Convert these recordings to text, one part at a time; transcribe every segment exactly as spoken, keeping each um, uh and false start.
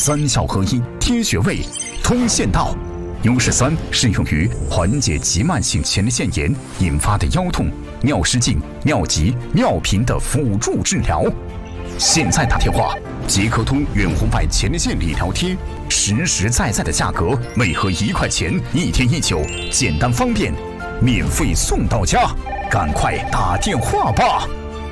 三效合一，贴穴位，通线道。优势酸适用于缓解急慢性前列腺炎引发的腰痛、尿失禁、尿急、尿频的辅助治疗。现在打电话，捷克通远红外前列腺理疗贴，实实在在的价格，每盒一块钱，一天一九，简单方便，免费送到家，赶快打电话吧！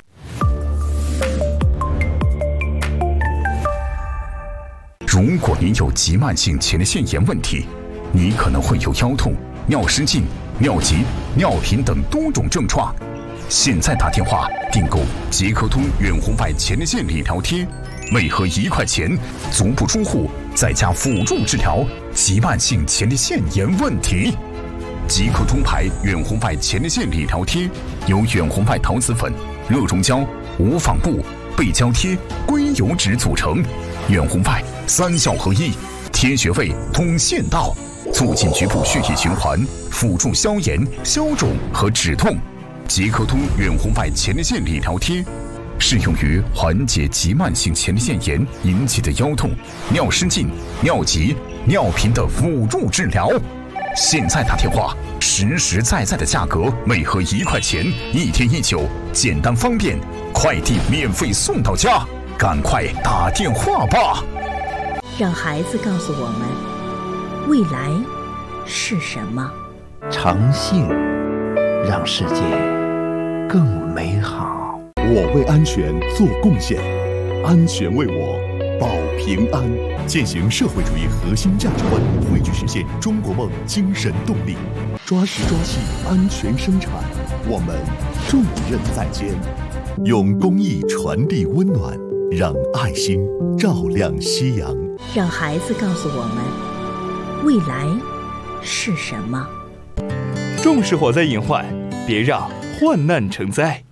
如果您有急慢性前列腺炎问题，你可能会有腰痛、尿失禁、尿急、尿频等多种症状。现在打电话订购捷克通远红外前列腺理疗贴，每盒一块钱，足不出户，在家辅助治疗急慢性前列腺炎问题。捷克通牌远红外前列腺理疗贴由远红外陶瓷粉、热熔胶、无纺布、背胶贴、硅油脂组成，远红外三效合一，贴穴位，通线道，促进局部血液循环，辅助消炎、消肿和止痛。捷克通远红外前列腺理疗贴适用于缓解急慢性前列腺炎引起的腰痛、尿失禁、尿急、尿频的辅助治疗。现在打电话，实实在在的价格，每盒一块钱，一天一九，简单方便，快递免费送到家，赶快打电话吧！ 让孩子告诉我们，未来是什么？ 诚信让世界更美好。 我为安全做贡献，安全为我保平安。践行社会主义核心价值观，汇聚实现中国梦精神动力。抓实抓细，安全生产，我们重任在肩。用公益传递温暖，让爱心照亮夕阳。 让孩子告诉我们，未来是什么？ 重视火灾隐患，别让患难成灾。